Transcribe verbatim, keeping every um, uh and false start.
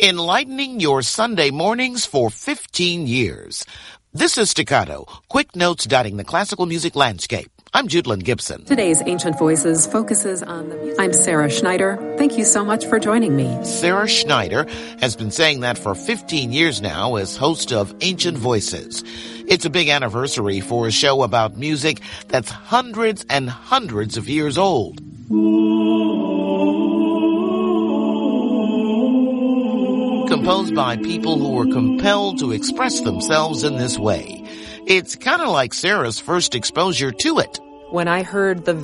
enlightening your Sunday mornings for fifteen years. This is Staccato, quick notes dotting the classical music landscape. I'm Judelyn Gibson. Today's Ancient Voices focuses on the music. I'm Sarah Schneider. Thank you so much for joining me. Sarah Schneider has been saying that for fifteen years now as host of Ancient Voices. It's a big anniversary for a show about music that's hundreds and hundreds of years old. Composed by people who were compelled to express themselves in this way. It's kind of like Sarah's first exposure to it. When I heard the